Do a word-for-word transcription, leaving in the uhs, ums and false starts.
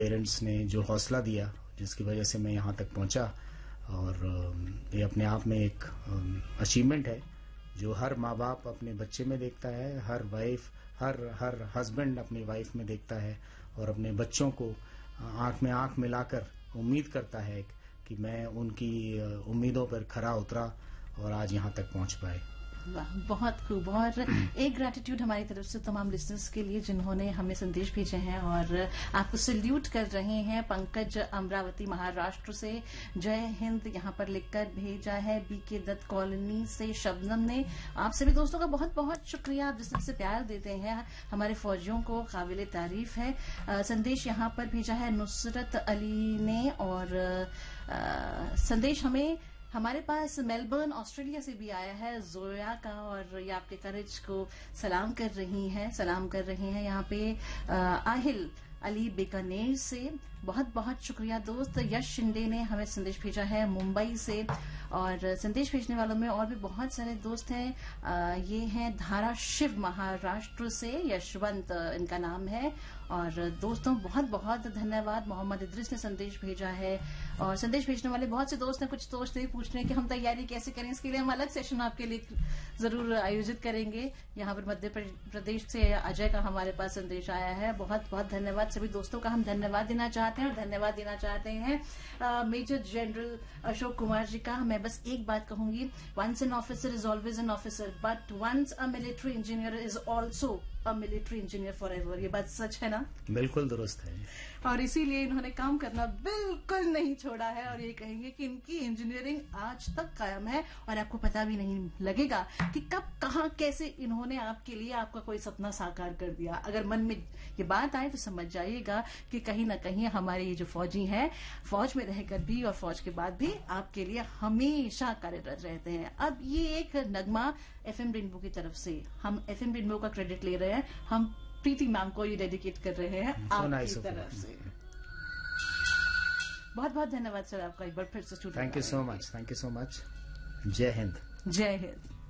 Parents ने जो हौसला दिया, जिसकी वजह से मैं यहाँ तक पहुँचा, और ये अपने आप में एक अचीवमेंट है जो हर माँ बाप अपने बच्चे में देखता है, हर वाइफ हर हर हस्बैंड अपनी वाइफ में देखता है, और अपने बच्चों को आंख में आंख मिलाकर उम्मीद करता है कि मैं उनकी उम्मीदों पर खरा उतरा और आज यहाँ तक पहुँच पाए। वाह, बहुत खूब। और एक ग्रैटिट्यूड हमारी तरफ से तमाम लिसनर्स के लिए जिन्होंने हमें संदेश भेजे हैं और आपको सल्यूट कर रहे हैं। पंकज अमरावती महाराष्ट्र से, जय हिंद यहाँ पर लिखकर भेजा है। बीके दत्त कॉलोनी से शबनम ने। आप सभी दोस्तों का बहुत बहुत शुक्रिया, आप जिस तरह से प्यार देते हैं हमारे फौजियों को, काबिले तारीफ है। आ, संदेश यहाँ पर भेजा है नुसरत अली ने, और आ, संदेश हमें हमारे पास मेलबर्न ऑस्ट्रेलिया से भी आया है जोया का, और ये आपके करेज को सलाम कर रही हैं सलाम कर रही हैं यहाँ पे। आहिल अली बीकानेर से बहुत बहुत शुक्रिया दोस्त। यश शिंदे ने हमें संदेश भेजा है मुंबई से, और संदेश भेजने वालों में और भी बहुत सारे दोस्त हैं। आ, ये हैं धारा शिव महाराष्ट्र से, यशवंत इनका नाम है। और दोस्तों बहुत बहुत धन्यवाद। मोहम्मद इद्रिस ने संदेश भेजा है, और संदेश भेजने वाले बहुत से दोस्त हैं। कुछ दोस्त ये पूछ रहे हैं कि हम तैयारी कैसे करें, इसके लिए हम अलग सेशन आपके लिए जरूर आयोजित करेंगे। यहाँ पर मध्य प्रदेश से अजय का हमारे पास संदेश आया है। बहुत बहुत धन्यवाद। सभी दोस्तों का हम धन्यवाद देना चाहते हैं, और धन्यवाद देना चाहते हैं मेजर जनरल अशोक कुमार जी का। मैं बस एक बात कहूंगी, once an officer is always an officer, but once a military engineer is also a military engineer for ever. ये बात सच है ना? बिल्कुल दुरुस्त है। और इसीलिए इन्होंने काम करना बिल्कुल नहीं छोड़ा है, और ये कहेंगे कि इनकी इंजीनियरिंग आज तक कायम है, और आपको पता भी नहीं लगेगा कि कब कहाँ कैसे इन्होंने आपके लिए आपका कोई सपना साकार कर दिया। अगर मन में ये बात आए तो समझ जाइएगा कि कहीं ना कहीं हमारे ये जो फौजी हैं, फौज में रहकर भी और फौज के बाद भी आपके लिए हमेशा कार्यरत रहते हैं। अब ये एक नगमा एफएम रेनबो की तरफ से, हम एफएम रेनबो का क्रेडिट ले रहे हैं, हम प्रीति मैम को ये डेडिकेट कर रहे हैं आपकी तरफ से। बहुत बहुत धन्यवाद सर आपका एक बार फिर से studio. Thank you so much, thank you so much. जय हिंद। जय हिंद।